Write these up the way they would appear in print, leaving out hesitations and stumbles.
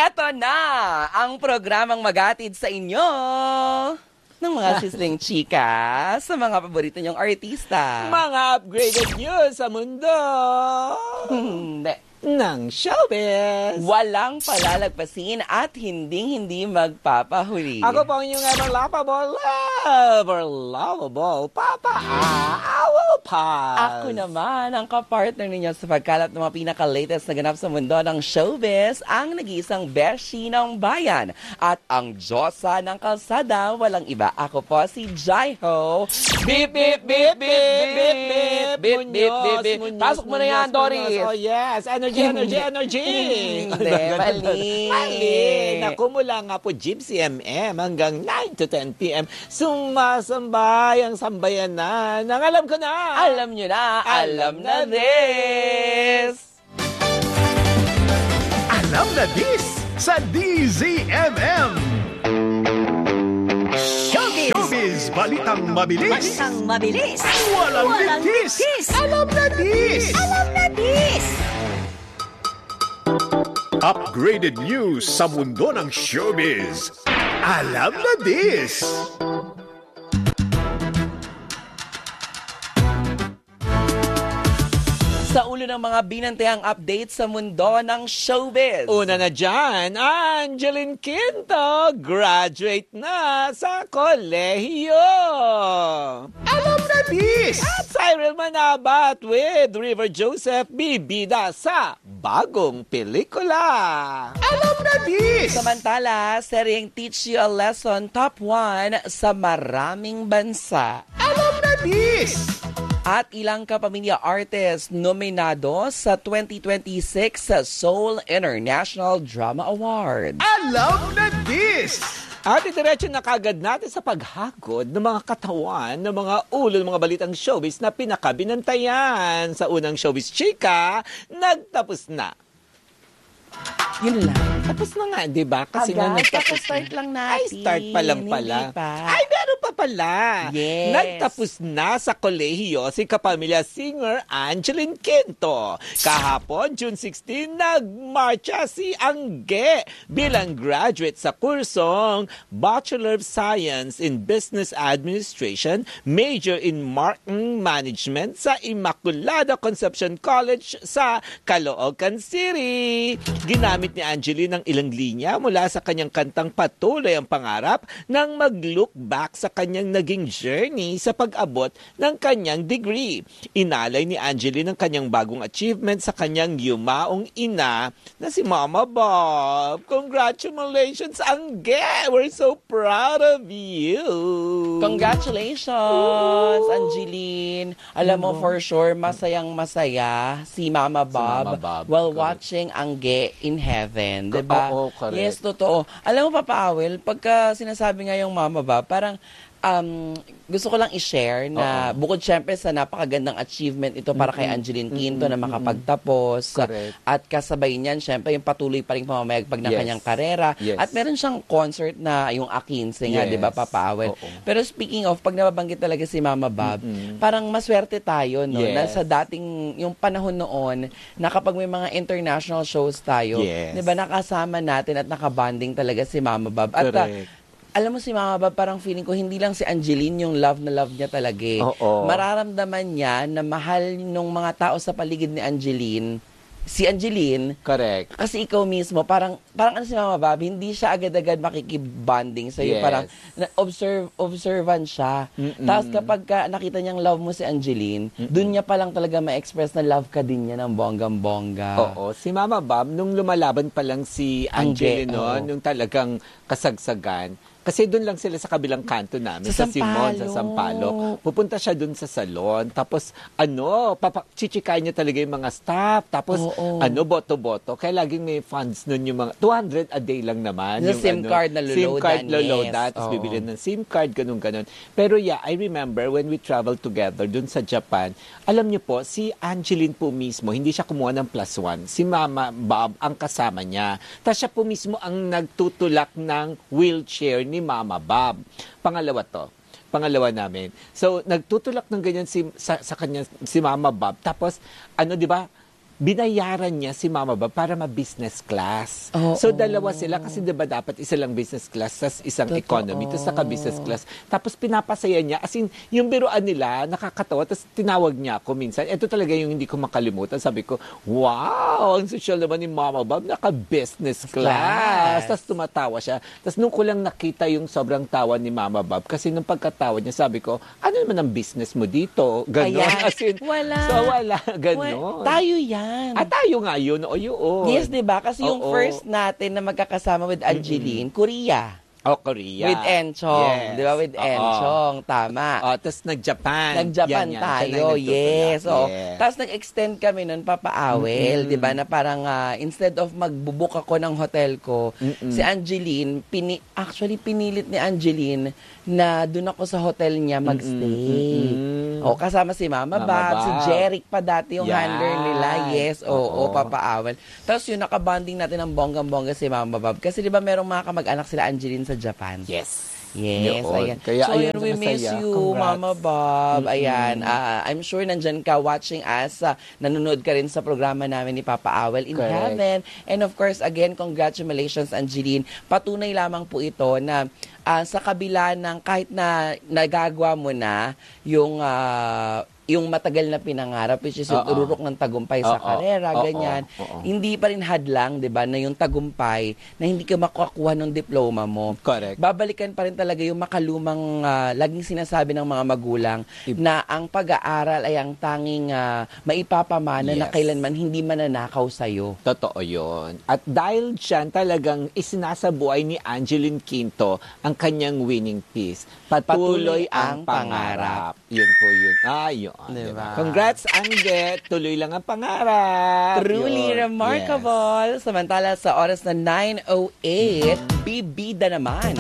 Eto na ang programang magatid sa inyo ng mga sisling chika sa mga paborito niyong artista. Mga upgraded news sa mundo ng showbiz. Walang palalagpasin at hindi magpapahuli. Ako po ang inyong ever lovable Papa Pass. Ako naman ang kapartner ninyo sa pagkalat ng mga pinaka-latest na ganap sa mundo ng showbiz, ang nag-iisang beshi ng bayan at ang Diyosa ng kalsada, walang iba. Ako po si Jaiho. Beep, beep, beep, beep, beep, beep, beep, beep, beep, beep. Pasok mo na yan, Doris. Oh yes, energy. Mali. Naku, mula nga po Gypsy MM hanggang 9 to 10 p.m. Sumasambay ang sambayanan. Ang alam ko na. Alam nyo na. Alam na this. Alam na this sa DZMM. Showbiz. Balitang mabilis. Walang litis. Alam na this. Upgraded news sa mundo ng showbiz. Alam na this. Sa ulo ng mga binantayang update sa mundo ng showbiz. Una na dyan, Angeline Quinto, graduate na sa kolehiyo. Alam na this. At Cyril Manabat with River Joseph, bibida sa bagong pelikula. Alam na this. Samantala, seryeng Teach You a Lesson Top 1 sa maraming bansa. Alam na this. At ilang kapamilya artist nominado sa 2026 sa Seoul International Drama Awards. Alam na this. At itiretso na kagad natin sa paghagod ng mga katawan ng mga ulo ng mga balitang showbiz na pinakabinantayan. Sa unang showbiz chika, nagtapos na. Yun lang. Tapos na nga, di ba? Kasi nga nagtapos start na. lang natin. Ay, start pa lang pala. Ay, meron pa pala. Yes. Nagtapos na sa kolehiyo si kapamilya singer Angeline Quinto. Kahapon, June 16, nagmarcha si Angge bilang graduate sa kursong Bachelor of Science in Business Administration, major in Marketing Management sa Immaculada Conception College sa Caloocan City. Ginamit ni Angeline ang ilang linya mula sa kanyang kantang Patuloy ang Pangarap nang mag-look back sa kanyang naging journey sa pag-abot ng kanyang degree. Inalay ni Angeline ang kanyang bagong achievement sa kanyang yumaong ina na si Mama Bob. Congratulations, Angge! We're so proud of you! Congratulations, Angeline! Alam mo, for sure, masayang-masaya si Mama Bob, while watching Angge in heaven, diba? Oo, correct. Yes, totoo. Alam mo, Papa Awel, pagka sinasabi nga yung Mama Bob, parang gusto ko lang i-share na bukod syempre sa napakagandang achievement ito para kay Angeline Quinto na makapagtapos. Correct. At kasabay niyan, syempre yung patuloy pa rin pamamayagpag ng kanyang karera. Yes. At meron siyang concert na yung A15 nga, di ba, Papa Awel? Pero speaking of, pag nababanggit talaga si Mama Bob, parang maswerte tayo, no? Na sa dating, yung panahon noon, na kapag may mga international shows tayo, di ba, nakasama natin at nakabanding talaga si Mama Bob. At alam mo si Mama Bob, parang feeling ko hindi lang si Angeline yung love na love niya talaga. Mararamdaman niya na mahal nung mga tao sa paligid ni Angeline, si Angeline. Correct. Kasi ikaw mismo, parang ano si Mama Bob, hindi siya agad-agad makikibanding sa'yo. Parang observant siya. Tapos kapag nakita niyang love mo si Angeline, dun niya palang talaga ma-express na love ka din niya ng bonggang-bongga. Oo. Si Mama Bob, nung lumalaban pa lang si Angeline, nung talagang kasagsagan, kasi doon lang sila sa kabilang kanto namin, sa Simon, sa Sampaloc. Pupunta siya doon sa salon. Tapos, chichikain niya talaga yung mga staff. Tapos, boto-boto. Kaya laging may funds noon yung mga, 200 a day lang naman. Yung SIM card na luludan. SIM card luludan. Tapos bibili ng SIM card, ganun-ganun. Pero I remember when we traveled together doon sa Japan, alam niyo po, si Angeline po mismo, hindi siya kumuha ng +1. Si Mama Bob ang kasama niya. Tapos siya po mismo ang nagtutulak ng wheelchair ni Mama Bob. Pangalawa namin. So, nagtutulak ng ganyan sa kanya si Mama Bob. Tapos, di ba, binayaran niya si Mama Bob para ma-business class. So, dalawa sila kasi diba dapat isa lang business class, tas isang economy, tas naka-business class. Tapos pinapasaya niya. As in, yung biruan nila, nakakatawa. Tapos tinawag niya ako minsan. Ito talaga yung hindi ko makalimutan. Sabi ko, wow, ang social naman ni Mama Bob, naka-business class. Tapos tumatawa siya. Tapos nung ko lang nakita yung sobrang tawa ni Mama Bob, kasi nung pagkatawa niya, sabi ko, ano naman ang business mo dito? Ganon. As in, wala. So, wala. Ganon. Tayo yan. Tayo nga yun. O yun. Yes, diba? Kasi yung first natin na magkakasama with Angeline, Korea. Korea. With Enchong. Yes. Di ba? With Enchong. Tama. Tapos nag-Japan. Nag-Japan tayo. Yes. Tapos nag-extend kami nun, papaawel. Di ba? Na parang instead of magbubuk ako ng hotel ko, si Angeline, actually pinilit ni Angeline na doon ako sa hotel niya magstay. Kasama si Mama Bob, si Jeric pa dati yung handler nila. Yes. Papaawel. Tapos yun, nakabanding natin ng bonggang-bongga si Mama Bob. Kasi di ba merong mga kamag-anak sila Angeline sa Japan. Yes. Yes, ayan. Kaya, so, yun, we miss you, congrats. Mama Bob. Ayan, I'm sure nandyan ka watching us. Nanonood ka rin sa programa namin ni Papa Awel in Heaven. And of course, again, congratulations, Angeline. Patunay lamang po ito na sa kabila ng kahit na nagagawa mo na yung matagal na pinangarap, which is yung ururok ng tagumpay sa karera, ganyan. Hindi pa rin hadlang, di ba, na yung tagumpay na hindi ka makakuha ng diploma mo. Correct. Babalikan pa rin talaga yung makalumang, laging sinasabi ng mga magulang na ang pag-aaral ay ang tanging maipapamana na kailanman hindi mananakaw sa'yo. Totoo yun. At dahil dyan talagang isinasabuhay ni Angeline Quinto ang kanyang winning piece. Patuloy ang pangarap. Yun po yun. Yun. Diba? Congrats, Angge. Tuloy lang ang pangarap. Truly remarkable. Yes. Samantala sa oras na 9:08, bibida naman.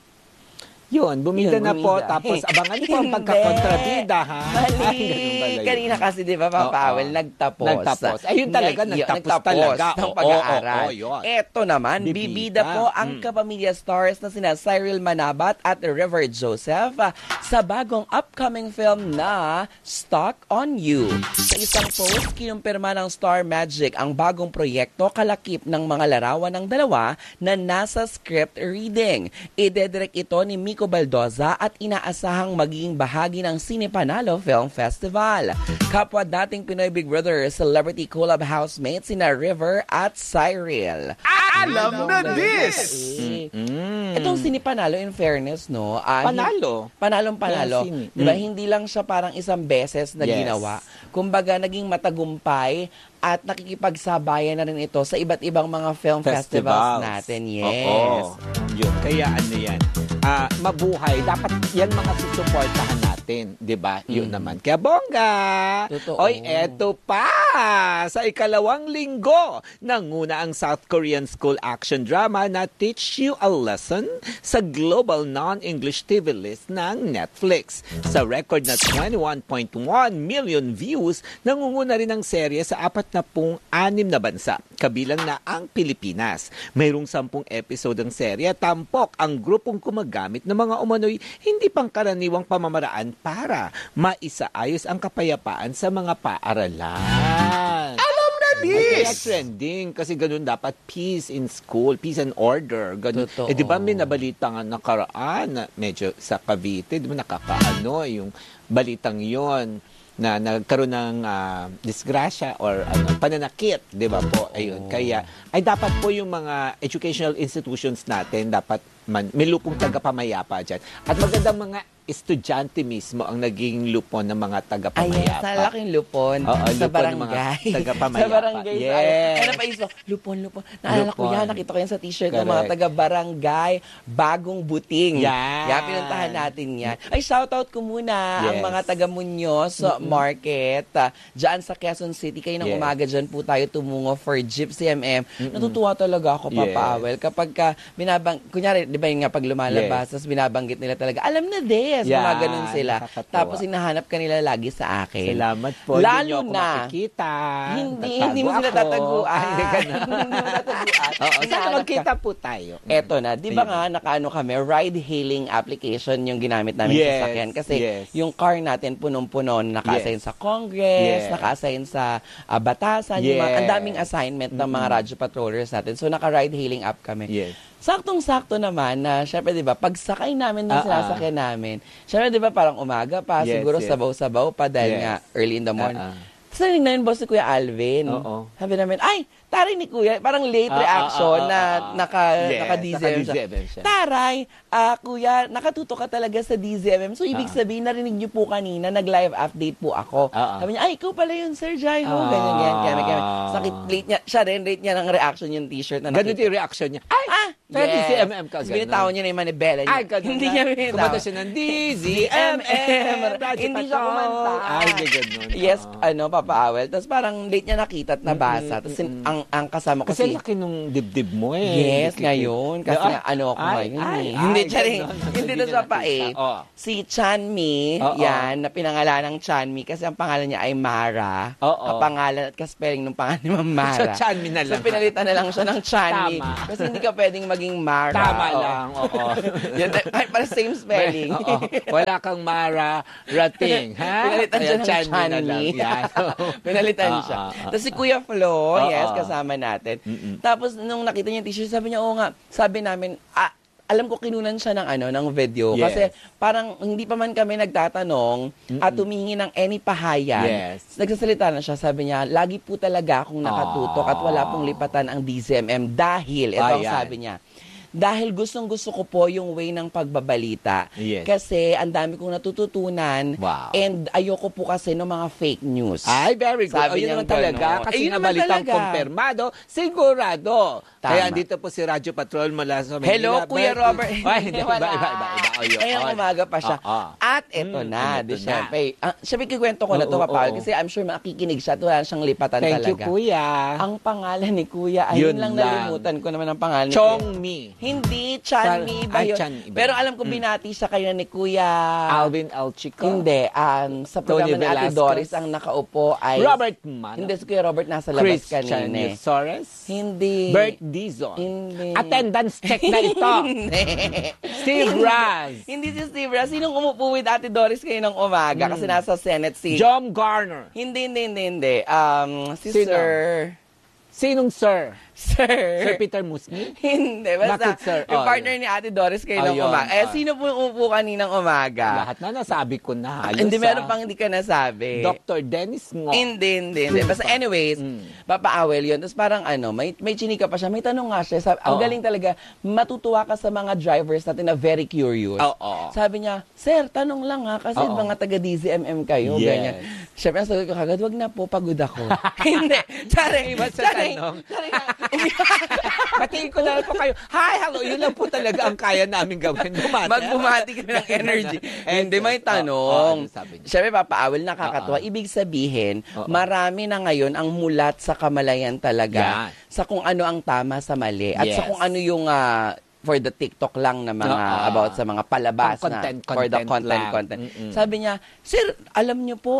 Yun, bumida na po. Tapos abangan niyo po ang pagkakontrabida, ha? Mali. Kanina kasi, di ba, Papa Awel, nagtapos. Ayun talaga, nagtapos talaga. Ng pag-aaral. Eto naman, bibida po ang kapamilya stars na sina Cyril Manabat at River Joseph sa bagong upcoming film na Stuck on You. Sa isang post, kinumpirma ng Star Magic ang bagong proyekto kalakip ng mga larawan ng dalawa na nasa script reading. Idedirect ito ni Miko Baldoza at inaasahang magiging bahagi ng Cinepanalo Film Festival. Kapwa dating Pinoy Big Brother Celebrity Collab housemates sina River at Cyril. Alam na this! Itong Cinepanalo, in fairness, no? Panalo. Panalong-panalo. Diba, hindi lang siya parang isang beses na ginawa. Kumbaga, naging matagumpay at nakikipagsabayan na rin ito sa iba't ibang mga film festivals natin. Yes. Yun. Kaya ano yan? Mabuhay. Dapat yan mga susuportahan natin. Diba? Yun naman. Kaya bongga! Totoo. Oy, eto pa! Sa ikalawang linggo, nanguna ang South Korean school action drama na Teach You a Lesson sa global non-English TV list ng Netflix. Sa record na 21.1 million views, nangunguna rin ang serye sa 46 na bansa, kabilang na ang Pilipinas. Mayroong 10 episode ang serye, tampok ang grupong gumagamit ng mga umano'y hindi pangkaraniwang pamamaraan para maisaayos ang kapayapaan sa mga paaralan. Alam na this! Kaya trending kasi ganun dapat peace in school, peace and order. Ganun. Totoo. Di ba may nabalita nga nakaraan na medyo sa Cavite, di ba nakakaano yung balitang yon na nagkaroon ng disgrasya or pananakit, di ba po? Ayun. Kaya ay dapat po yung mga educational institutions natin dapat may lupong tagapamayapa dyan. At magandang mga estudyante mismo ang naging lupon ng mga tagapamayapa. Sa laking lupon. Sa barangay. Tagapamayapa. Sa barangay. Yes. Ano pa isip? Lupon. Naalala ko yan. Nakita ko yan sa t-shirt ng mga taga-barangay. Bagong buting. Yan. Pinuntahan natin yan. Ay, shoutout ko muna ang mga taga-Muñoz Market. Diyan sa Quezon City. Kayo ng umaga dyan po tayo tumungo for Gypsy MM. Natutuwa talaga ako, Papa Awel. Kapag kunyari, di ba yun nga pag lumalabas, tapos binabanggit nila talaga, alam na this. Yes, Yan, mga ganun sila. nakakatawa. Tapos hinahanap ka nila lagi sa akin. Salamat po. Lalo Hindi niyo ako na, makikita. hindi mo sila Tatago ako. tataguan. Ay, hindi ka na. Hindi mo tataguan. Oo, sana Hinahanap magkita ka. po tayo. Eto na, di ba nga nakaano kami, ride-hailing application yung ginamit namin sa sasakyan. Kasi yung car natin punong-puno, naka-assign sa Congress, naka-assign sa batasan, yung mga, ang daming assignment ng mga radyo patrollers natin. So, naka-ride-hailing app kami. Saktong-sakto naman na, syempre, di ba, pagsakay namin ng sinasakyan namin, syempre, di ba, parang umaga pa, siguro sabaw-sabaw pa dahil nga early in the morning. Tapos narinig na yung boss ni Kuya Alvin. Sabi namin, ay, taray ni Kuya, parang late reaction na naka-DZM siya. Taray, Kuya, nakatuto ka talaga sa DZMM. So, ibig sabihin, narinig niyo po kanina, nag-live update po ako. Sabi niya, ay, ikaw pala yun, Sir Jaiho. Ganyan. Sakit, late niya, siya rin, late niya ng reaction yung t-shirt na nakita. Ganun yung reaction niya. Ay, DZMM ka, ganun. Binitaw niya na yung manibela niya. Ay, ganun. Hindi niya binitaw. Kumanta siya ng DZMM. Hindi siya kumanta. Ay, hindi ganun. Yes, Papa Awel. Tapos parang late niya nakita at nabasa. Tapos ang kasama ko kasi laki nung dibdib mo Yes, ngayon. Kasi nga, ako ngayon Hindi, charing. Hindi na siya pa Si Chanmi, yan, na pinangalan ng Chanmi kasi ang pangalan niya ay Mara. Ang pangalan at kaspelling ng pangalan ni Ma'am Mara. So, Chanmi na lang. So, pinalitan na lang siya ng Chanmi. Kasi hindi ka pwedeng maging Mara. Tama lang, Kahit para same spelling. Wala kang Mara Rating, ha? Pinalitan siya ng Chanmi. Pinalitan siya. Tapos si Kuya Flo, yes, kasama natin. Tapos nung nakita niya yung t-shirt, sabi niya, oo nga, sabi namin, alam ko kinunan siya ng video kasi parang hindi pa man kami nagtatanong at humingi ng any pahayag. Nagsasalita na siya, sabi niya, lagi po talaga akong nakatutok at wala pong lipatan ang DZMM dahil, ito ang sabi niya, dahil gustong-gusto ko po yung way ng pagbabalita. Kasi ang dami kong natututunan and ayoko po kasi ng mga fake news. Ay, very good. Yun naman talaga. Kasi nabalitang kumpirmado, sigurado. Kaya dito po si Radyo Patrol mula sa Manila. Hello, Kuya Robert. Ay, hindi. Iba. Ngayong umaga pa siya. At eto na. Siyempre, kikwento ko na ito, Papa. Kasi I'm sure makikinig siya at wala siyang lipatan talaga. Thank you, Kuya. Ang pangalan ni Kuya, ayun lang nalimutan ko naman ang pangalan ni Kuya. Chongmi. Hindi, Chanmi ba yun? Pero alam ko binati siya kayo ni Kuya Alvin Alchico. Hindi. Sa programa ni Ate Doris, ang nakaupo ay Robert Mano. Hindi, si Kuya Robert nasa labas kanina. Christian Sores. Hindi. Bert Dizon. Hindi. Attendance check na ito. Steve Raz. Hindi si Steve Raz. Sinong umupo with Ate Doris kayo ng umaga? Kasi nasa Senate si John Garner. Hindi. Si Sir. Sinong Sir? Sir Peter Musni? Hindi. Basta, bakit, sir? yung partner ni Ate Doris kayo ng umaga. Sino po umupo kaninang umaga? Lahat na nasabi ko na. Hindi, meron pang hindi ka nasabi. Dr. Dennis Ngo. Hindi. Basta anyways, Papa Awel yun. Tapos parang may chinika pa siya. May tanong nga siya. Sabi, ang galing talaga, matutuwa ka sa mga drivers natin na very curious. Sabi niya, Sir, tanong lang ha, kasi mga taga-DZMM kayo. Ganyan. Siyempre, sabi ko kagad, wag na po, pagod ako. Hindi. Charing. Batiin ko na lang po kayo. Hi, hello. Yun lang po talaga ang kaya namin gawin. Magbumati kami ng energy. Hindi, may tanong. Siyempre, Papa Awel, nakakatuwa. Ibig sabihin, marami na ngayon ang mulat sa kamalayan talaga. Sa kung ano ang tama sa mali. At sa kung ano yung for the TikTok lang na mga about sa mga palabas na for the content. Sabi niya, Sir, alam niyo po,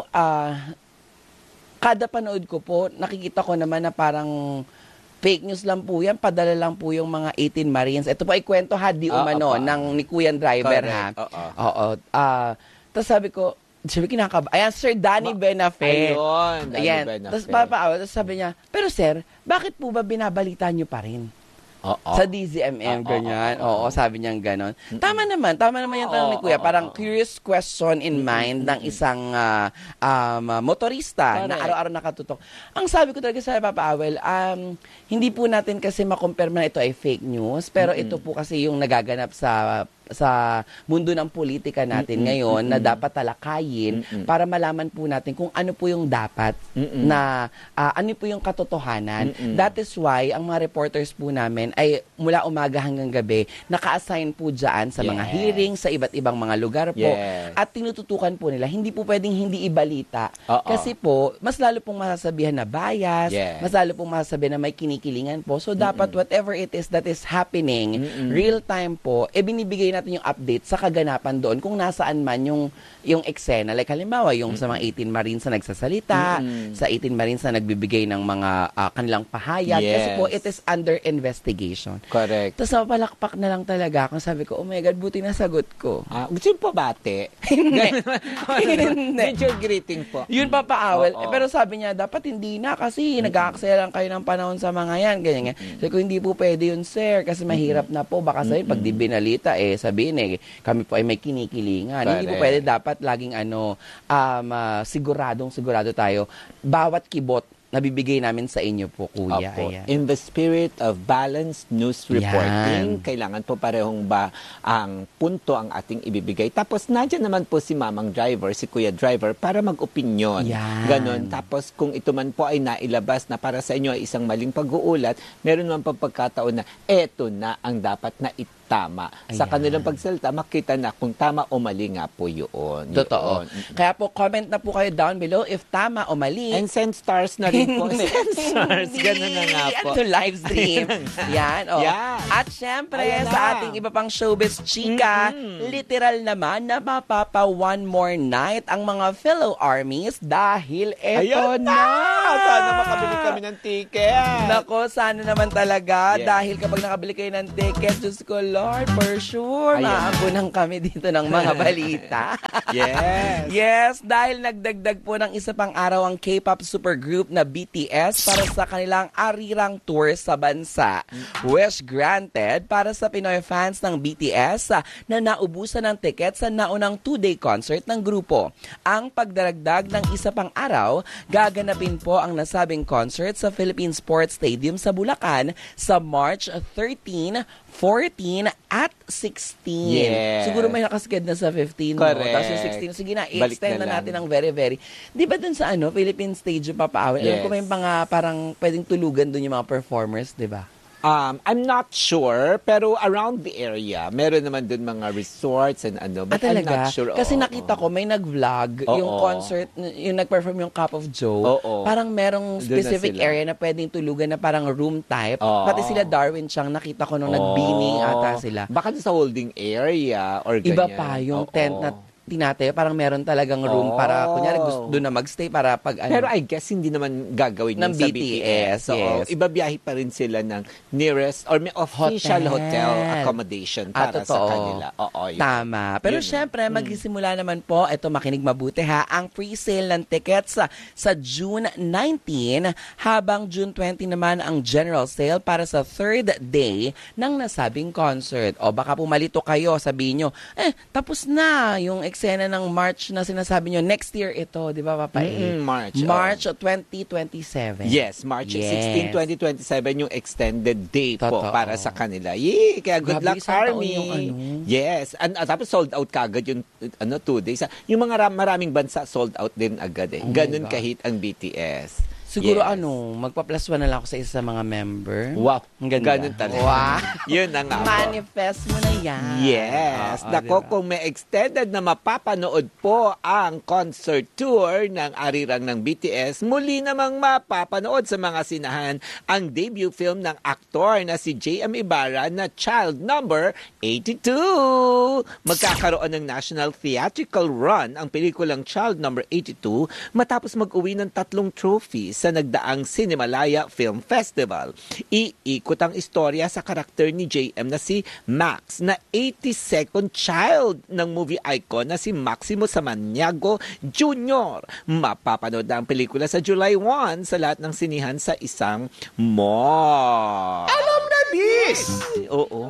kada panood ko po, nakikita ko naman na parang fake news lang po yan, padala lang po yung mga 18 Marines. Ito po ay kwento di umano ng ni Kuyan Driver. Correct. Tapos sabi ko, kinakaba. Ayan, Sir Danny Benafe. Ayun, Danny Benafe. Tapos tapos sabi niya, pero sir, bakit po ba binabalita niyo pa rin? Sa DZMM, ganyan. Sabi niya gano'n. Tama naman yung tanong ni Kuya. Parang curious question in mind ng isang motorista na araw-araw nakatutok. Ang sabi ko talaga sa Papa Awel, hindi po natin kasi makumpirma na ito ay fake news, pero ito po kasi yung nagaganap sa mundo ng politika natin ngayon na dapat talakayin para malaman po natin kung ano po yung dapat na ano po yung katotohanan. That is why ang mga reporters po namin ay mula umaga hanggang gabi naka-assign po dyan sa mga hearings sa iba't ibang mga lugar po at tinututukan po nila. Hindi po pwedeng hindi ibalita kasi po mas lalo pong masasabihan na bias, mas lalo pong masasabihan na may kinikilingan po. So dapat whatever it is that is happening real time po, binibigay natin yung update sa kaganapan doon kung nasaan man yung eksena. Like halimbawa, yung sa mga 18 Marines na nagsasalita, sa 18 Marines na nagbibigay ng mga kanilang pahayag. Yes. Kasi po, it is under investigation. Correct. Tapos napapalakpak na lang talaga ako. Sabi ko, oh my God, buti nasagot ko. Gusto yung pabate? Hindi. Medyo greeting po. Yun papaawal. Oo. Pero sabi niya, dapat hindi na kasi nag-aaksaya lang kayo ng panahon sa mga yan. Ganyan. Sabi ko, hindi po pwede yun, sir. Kasi mahirap na po. Baka sabihin, pag di binalita, sabihin kami po ay may kinikilingan. Correct. Hindi po pwede. Dapat laging sigurado tayo. Bawat kibot nabibigay namin sa inyo po, kuya. Opo. Ayan. In the spirit of balanced news reporting, kailangan po parehong ba ang punto ang ating ibibigay. Tapos, nandiyan naman po si mamang driver, si kuya driver, para mag-opinyon. Yan. Ganon. Tapos, kung ito man po ay nailabas na para sa inyo ay isang maling pag-uulat, meron naman pagkakataon na eto na ang dapat na tama. Sa Ayan. kanilang pagsalita, makita na kung tama o mali nga po yun. Totoo. Kaya po, comment na po kayo down below if tama o mali. And send stars na rin po. Send stars. Ganun na nga po. To live stream. Yan. Oh. Yan. At syempre, Ayan na. sa ating iba pang showbiz chika, literal naman na mapapa one more night ang mga fellow armies dahil eto Ayan na. Sana makabili kami ng ticket. Nako, sana naman talaga. Yes. Dahil kapag nakabili kayo ng ticket, Diyos ko, Lord, for sure, Ayan. maambunan kami dito ng mga balita. Yes. Yes, dahil nagdagdag po ng isa pang araw ang K-pop supergroup na BTS para sa kanilang arirang tour sa bansa. Wish granted para sa Pinoy fans ng BTS na naubusan ng tiket sa naunang 2-day concert ng grupo. Ang pagdaragdag ng isa pang araw, gaganapin po ang nasabing concert sa Philippine Sports Stadium sa Bulacan sa March 13, 14 at 16. Yes. Siguro may nakasked na sa 15. Correct. No? Tapos yung 16, sige na, Balik i-extend na na lang. natin ng very, very. Di ba dun sa Philippine Stage yung papaawin? Alam Yes. ko may mga parang pwedeng tulugan dun yung mga performers, di ba? I'm not sure, pero around the area, meron naman dun mga resorts and but I'm talaga? not sure. Kasi Oo. nakita ko, may nag-vlog, Oo. yung concert, yung nag-perform yung Cup of Joe. Oo. Parang merong Doon na specific sila. area na pwedeng tulugan na parang room type. Oo. Pati sila Darwin Chang, nakita ko nung nag-beaming ata sila. Baka sa holding area or ganyan. Iba pa yung Oo. tent na tinatayo, parang meron talagang room para, kunyari, gusto doon na magstay para pag Pero I guess hindi naman gagawin ng yun sa BTS, BTS. So, yes. ibabiyahe pa rin sila ng nearest or may official hotel accommodation para sa totoo. kanila. Oo, yun. Tama. Pero Yun. syempre, magsisimula naman po, ito makinig mabuti ha, ang pre-sale ng tickets sa June 19 habang June 20 naman ang general sale para sa third day ng nasabing concert. O baka pumalito kayo, sabihin nyo, tapos na yung eksena ng March na sinasabi nyo, next year ito, di ba Papa? March. 2027. Yes, March Yes. 16, 2027 yung extended day po Totoo. para sa kanila. Yay! Kaya good Grabe, luck, isang taon Army! yung Yes. Tapos sold out kagad yung 2 days. Yung mga maraming bansa sold out din agad eh. Oh my Ganun God. kahit ang BTS. Siguro Yes. magpa-plus one na lang ako sa isa sa mga member. Wow. Ang ganda. Ganun talaga. Wow. Yun na nga po. Manifest mo na yan. Yes. Oo, Nako, diba? kung may extended na mapapanood po ang concert tour ng arirang ng BTS, muli namang mapapanood sa mga sinahan ang debut film ng aktor na si J.M. Ibarra na Child Number 82. Magkakaroon ng national theatrical run ang pelikulang Child Number 82 matapos mag-uwi ng 3 trophies sa nagdaang Cinemalaya Film Festival. Iikot ang istorya sa karakter ni JM na si Max na 82nd child ng movie icon na si Maximo Samaniego Jr. Mapapanood na ang pelikula sa July 1 sa lahat ng sinihan sa isang mall. Alam na this! Oo.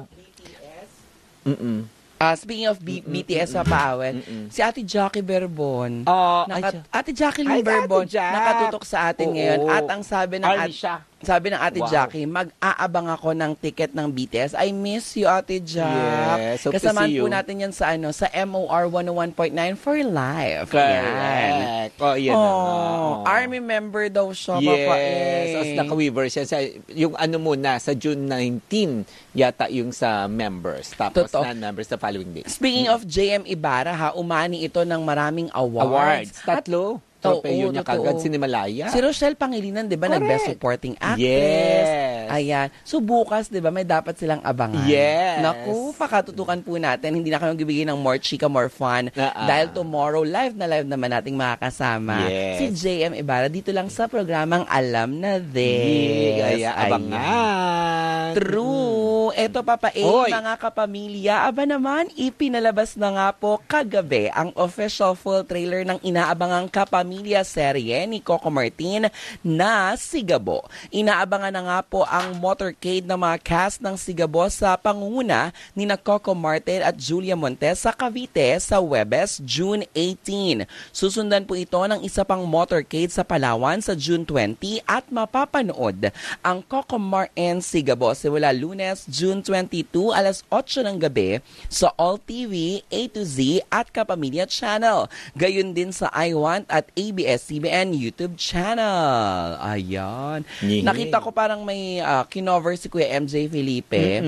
Speaking of BTS sa paawin, si Ate Jackie Berbon, Ate Jacqueline Ay, Berbon, Ate Jack. nakatutok sa atin Oo. ngayon. At ang sabi ng Army siya. sabi ng Ate Wow. Jackie, mag-aabang ako ng ticket ng BTS. I miss you, Ate Jack. Yes, hope to Kasamahan see po you. natin yan sa sa MOR 101.9 for life. Yan. Correct. Yan na nga. Army member daw siya, Yes. Papa eh. As naka-weaver siya. Yung muna, sa June 19, yata yung sa members. Tapos Totoo. non-members the following day. Speaking of JM Ibarra, umani ito ng maraming awards. Tatlo. Tropeo niya totoo. kagad, Sinimalaya. Si Rochelle Pangilinan, di ba, Correct. nag-Best Supporting Actress. Yes. Ayan. So, bukas, di ba, may dapat silang abangan. Yes. Naku, pakatutukan po natin. Hindi na kami magbibigay ng more chika, more fun. Dahil tomorrow, live naman nating makakasama. Yes. Si JM Ibarra, dito lang sa programang Alam na This. Kaya abangan. True. Eto, Papa A, Oy. mga kapamilya, aba naman, ipinalabas na nga po kagabi ang official full trailer ng inaabangang kapamilya serye ni Coco Martin na Sigabo. Inaabangan na nga po ang motorcade ng mga cast ng Sigabo sa pangunguna ni na Coco Martin at Julia Montes sa Cavite sa Huwebes, June 18. Susundan po ito ng isa pang motorcade sa Palawan sa June 20 at mapapanood ang Coco Martin Sigabo simula Lunes, June 22, alas 8 ng gabi sa All TV, A to Z at Kapamilya Channel. Gayon din sa iWant at ABS-CBN YouTube channel. Ayan. Nakita ko parang may kinover si Kuya MJ Felipe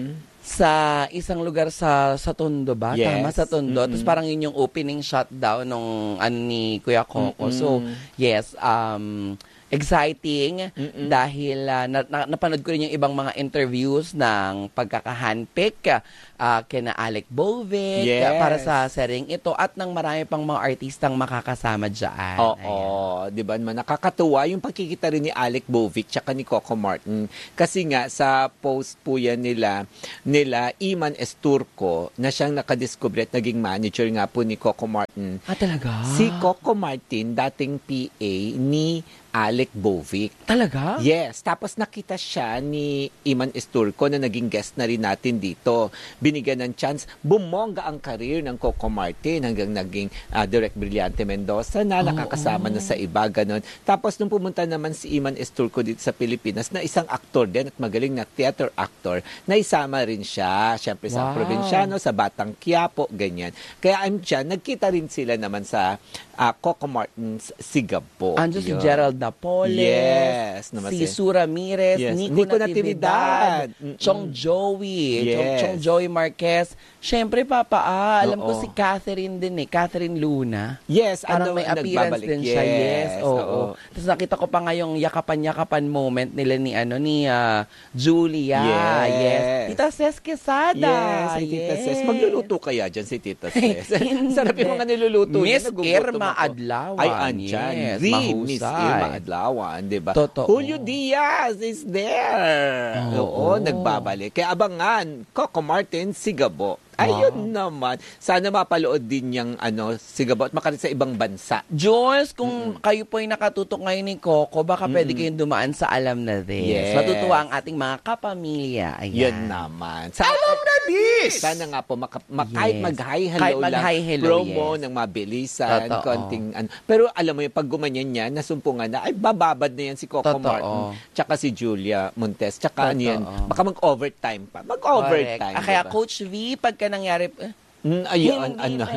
sa isang lugar sa Tondo ba? Yes. Tama, sa Tondo. Tapos parang yun yung opening shot daw nung ni Kuya Coco. So, yes, exciting dahil napanood ko rin yung ibang mga interviews ng pagkakahandpick kina Alec Bovic para sa sering ito at ng marami pang mga artistang makakasama dyan. Oo, di ba naman? Nakakatuwa yung pagkikita rin ni Alec Bovic tsaka ni Coco Martin. Kasi nga, sa post po yan nila Iman Esturco na siyang nakadiscover at naging manager nga po ni Coco Martin. Talaga? Si Coco Martin, dating PA ni Alec Bovic. Talaga? Yes. Tapos nakita siya ni Iman Esturco na naging guest na rin natin dito. Binigyan ng chance, bumongga ang career ng Coco Martin hanggang naging Direk Brillante Mendoza na nakakasama na sa iba, ganun. Tapos nung pumunta naman si Iman Esturco dito sa Pilipinas na isang aktor din at magaling na theater actor, naisama rin siya. Siyempre sa Provinciano, sa Batang Quiapo, ganyan. Kaya nagkita rin sila naman sa Coco Martin's Sigabo. Andiyo si Gerald Napoles, si Su Ramirez, Nico Natividad, Chong Joey, Chong Joey Marquez. Siyempre, Papa, alam ko si Catherine din Catherine Luna. Yes, parang may appearance din siya. Yes, oo. Tapos nakita ko pa nga yung yakapan-yakapan moment nila ni Julia. Yes. Tita Ces Quesada. Yes, si Tita Ces. Magluluto kaya dyan si Tita Ces. Sarap yung mga niluluto niya. Miss Irma Adlawan. Ay, andyan. Yes, Miss Irma Adlawan, diba? Totoo. Julio Diaz is there. Oo, nagbabalik. Kaya abangan, Coco Martin, Sigabo. Ayun naman. Sana mapalood din yung Sigabo at makarit sa ibang bansa. Jules, kung kayo po ay nakatutok ngayon ni Coco, baka pwede kayong dumaan sa Alam na This. Yes. Matutuwa ang ating mga kapamilya. Ayan. Yan naman. Alam na This! Sana nga po, kahit mag-hi hello lang, promo ng mabilisan, konting Pero alam mo yung pag gumanyan yan, nasumpungan na, ay bababad na yan si Coco Martin, tsaka si Julia Montes, tsaka baka mag-overtime pa. Mag-overtime. Kaya Coach V, pagka nangyari, ayun, ano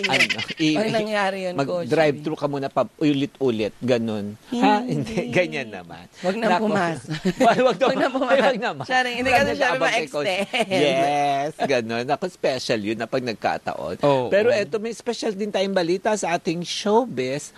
nangyari yun, Coach? Mag-drive-thru ka muna pa, ulit-ulit, ganun. Hindi, ganyan naman. Wag na pumasok. Wag na pumasok. Hindi kasi siya ma-extend. Yes, ganun. Ako, special yun na pag nagkataon. Pero eto, may special din tayong balita sa ating showbiz,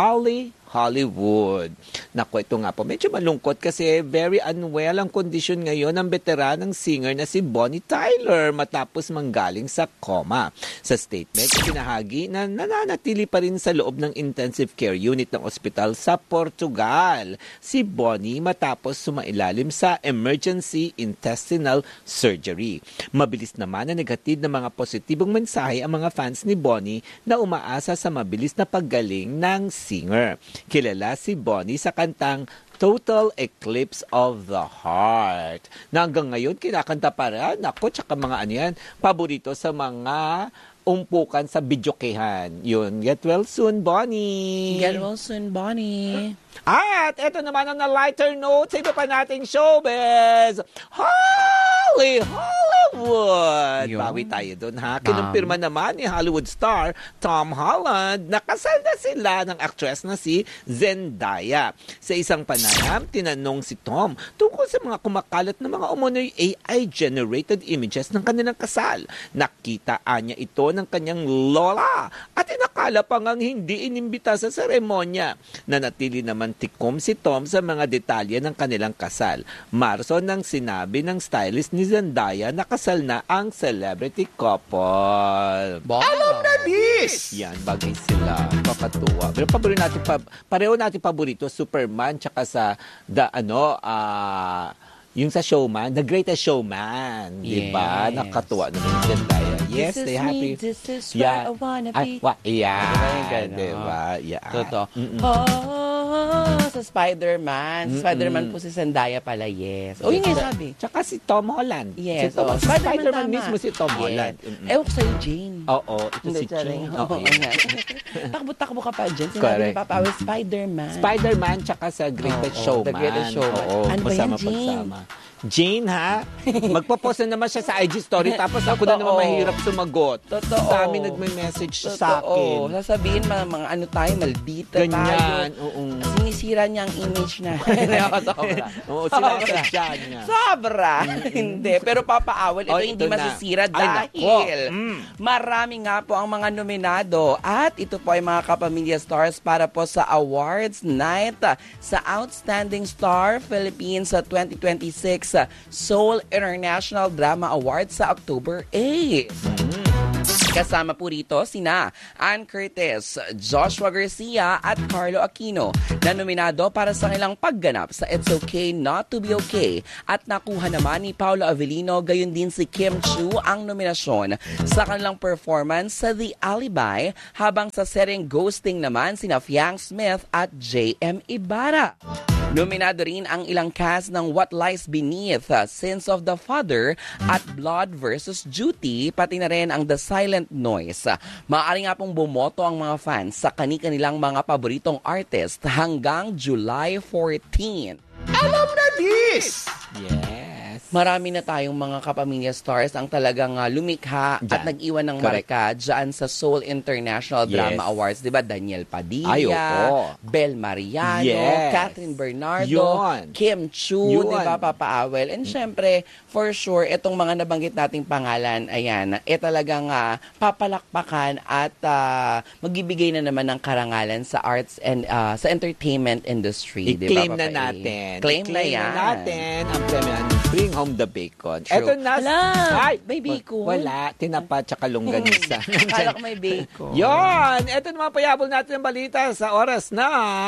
Hollywood. Naku, ito nga po, medyo malungkot kasi very unwell ang kondisyon ngayon ng veteranang singer na si Bonnie Tyler matapos manggaling sa coma. Sa statement, pinahagi na nananatili pa rin sa loob ng intensive care unit ng ospital sa Portugal si Bonnie matapos sumailalim sa emergency intestinal surgery. Mabilis naman na negatid ng mga positibong mensahe ang mga fans ni Bonnie na umaasa sa mabilis na paggaling ng singer. Kilala si Bonnie sa kantang Total Eclipse of the Heart. Na hanggang ngayon, kinakanta pa rin. Ako, tsaka mga paborito sa mga umpukan sa bidyokehan. Yun, get well soon, Bonnie! Get well soon, Bonnie! At eto naman ang na lighter note sa iba pa nating showbiz. Hollywood! Hollywood. Yun. Bawi tayo doon, ha? Kinumpirma naman ni Hollywood star Tom Holland na kasal na sila ng actress na si Zendaya. Sa isang panayam, tinanong si Tom tungkol sa mga kumakalat na mga umunoy AI-generated images ng kanilang kasal. Nakita niya ito ng kanyang lola at inakala pa ngang hindi inimbita sa seremonya. Nanatili naman tikom si Tom sa mga detalye ng kanilang kasal. Marso nang sinabi ng stylist ni Zendaya na kasal na ang celebrity couple. Alam na this! Yan, bagay sila. Kakatuwa. Pero pareho natin paborito, Superman, tsaka sa yung sa Showman, The Greatest Showman. Yes. Diba? Nakatuwa naman si Zendaya. Yes, This they is happy. me, this is where I wanna be. Yeah. Diba? Yeah. Totoo. Sa Spider-Man. Spider-Man po si Zendaya pala, yes. O, yun nga sabi. Tsaka si Tom Holland. Yes. Si Tom, Spider-Man tama. mismo si Tom Yes. Holland. Ewan ko sa'yo, Jane. Oo, ito Hindi, si charing. Jane. Oo, Okay. yan. Takbo-takbo ka pa dyan. Sinabi Correct. ni Papa Awel, Spider-Man. Spider-Man tsaka sa Greatest Oo, Showman. The Greatest Showman. Oo, Ano ba yan, pagsama. Jane, ha? Magpo-post na naman siya sa IG story tapos ako na naman Totoo. mahirap sumagot. Totoo. Sa amin nagme-message siya sa Totoo. akin. Sasabihin mga ano tayo, maldita Ganyan, tayo. oo. Sinisira niya ang image na. Sobra. Oo, sinasadya niya. Sobra. Hindi. Pero Papa Awel, ito Oh, hindi ito na. masisira Ay, nako. dahil marami nga po ang mga nominado at ito po ay mga kapamilya stars para po sa awards night sa Outstanding Star Philippines sa 2026 Seoul International Drama Awards sa October 8. Kasama po rito sina Ann Curtis, Joshua Garcia at Carlo Aquino na nominado para sa kanilang pagganap sa It's Okay Not to Be Okay at nakuha naman ni Paolo Avellino gayon din si Kim Chu ang nominasyon sa kanilang performance sa The Alibi habang sa seryeng Ghosting naman sina Fiang Smith at J.M. Ibarra. Nominado rin ang ilang cast ng What Lies Beneath, Sins of the Father at Blood vs. Duty, pati na rin ang The Silent Noise. Maaari nga pong bumoto ang mga fans sa kani-kanilang mga paboritong artist hanggang July 14. Alam na this! Yes. Marami na tayong mga kapamilya stars ang talagang lumikha at Diyan. nag-iwan ng Correct. marka dyan sa Seoul International Drama Yes. Awards. Diba? Daniel Padilla, Ay, oo. Bel Mariano, Yes. Catherine Bernardo, Yun. Kim Chu, Yun. diba, Papa Awel? And syempre, for sure, itong mga nabanggit nating pangalan, ayan, talagang papalakpakan at magbibigay na naman ng karangalan sa arts and sa entertainment industry. I-claim diba, na Papa A? natin. Claim na I-claim yan. natin ang premyo. Bring home the bacon. True. Eto na. Hala, Ay, may bacon. Wala. Tinapa tsaka longganisa. Kala ko may bacon. Yon! Eto naman payabol natin ang balita sa oras na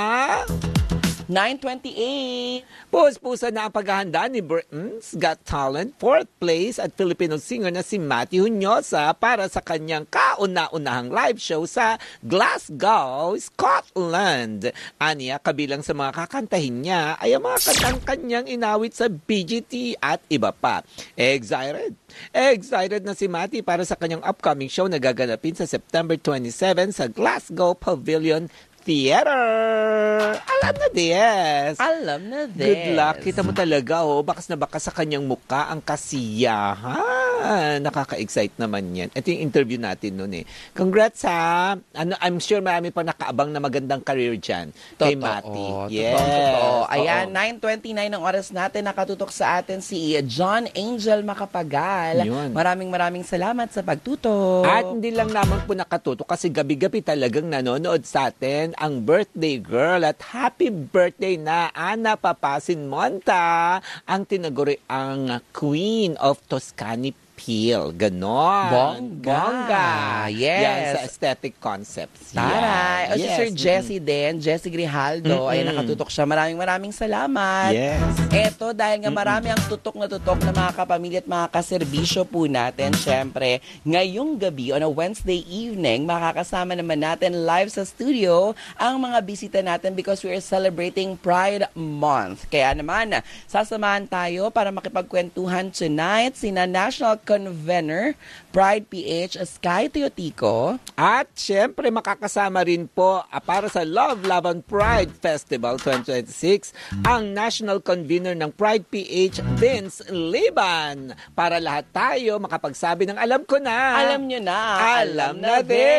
9:28. Pusa na ang paghahanda ni Britain's Got Talent, 4th place at Filipino singer na si Matty Hunyosa para sa kanyang kauna-unahang live show sa Glasgow, Scotland. Aniya, kabilang sa mga kakantahin niya ay ang mga kantang kanyang inawit sa BGT at iba pa. Excited na si Matty para sa kanyang upcoming show na gaganapin sa September 27 sa Glasgow Pavilion Theater. Alam na this. Alam na this. Good luck. Kita mo talaga, bakas na bakas sa kanyang mukha ang kasiyahan. Nakaka-excite naman yan. Ito yung interview natin noon eh. Congrats ha. I'm sure marami pa nakaabang na magandang career dyan. Kay Matty. Yes. Totoo. Ayan, 9:29 ang oras natin. Nakatutok sa atin si John Angel Macapagal. Yun. Maraming salamat sa pagtutok. At hindi lang naman po nakatuto kasi gabi-gabi talagang nanonood sa atin ang birthday girl at happy birthday na Ana Papasin Monta, ang tinaguri ang Queen of Toscani Peel. Ganon. Bongga. Yes. Yan sa aesthetic concepts. Taray. O si Yes. Sir Jesse din, Jesse Grijaldo. Ay nakatutok siya. Maraming salamat. Yes. Eto, dahil nga marami ang tutok na mga kapamilya at mga kaserbisyo po natin. Syempre, ngayong gabi on a Wednesday evening, makakasama naman natin live sa studio ang mga bisita natin because we are celebrating Pride Month. Kaya naman, sasamahan tayo para makipagkwentuhan tonight sina National Convener, Pride PH, Sky Teotico. At syempre makakasama rin po para sa Love, Love and Pride Festival 2026 ang National Convener ng Pride PH, Vince Liban. Para lahat tayo makapagsabi ng alam ko na. Alam nyo na. Alam na din.